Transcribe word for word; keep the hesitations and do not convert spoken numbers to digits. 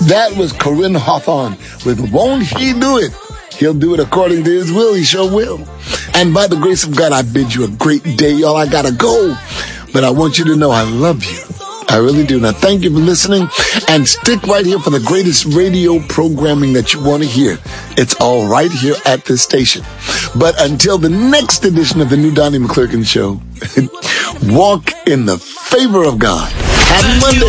That was Corinne Hawthorne with Won't He Do It? He'll do it according to his will. He sure will. And by the grace of God, I bid you a great day, y'all. I gotta go. But I want you to know I love you. I really do. Now, thank you for listening. And stick right here for the greatest radio programming that you want to hear. It's all right here at this station. But until the next edition of the new Donnie McClurkin Show, walk in the favor of God. Happy Monday.